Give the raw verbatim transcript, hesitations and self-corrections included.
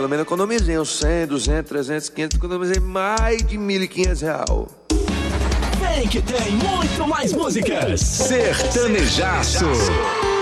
pelo menos economizei uns cem, duzentos, trezentos, quinhentos, economizei mais de mil e quinhentos real. Vem que tem muito mais músicas. Sertanejaço.